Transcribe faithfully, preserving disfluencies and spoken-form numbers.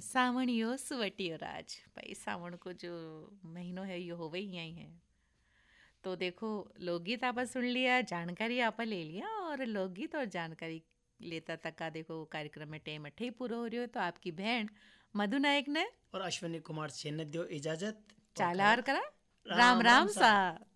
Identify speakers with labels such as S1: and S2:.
S1: सावणियो सुवटियो राज। भाई सावन को जो महीनों है ये होवे ही यही है। तो देखो लोकगीत आपा सुन लिया, जानकारी आपा ले लिया, और लोकगीत और जानकारी लेता तक का देखो कार्यक्रम में टेम अठे ही पूरा हो रही हो। तो आपकी बहन मधु नायक ने
S2: और अश्विनी कुमार सेन ने दियो इजाजत।
S1: चाला और करा
S2: राम
S1: राम
S2: राम
S1: राम
S2: सा।
S1: सा।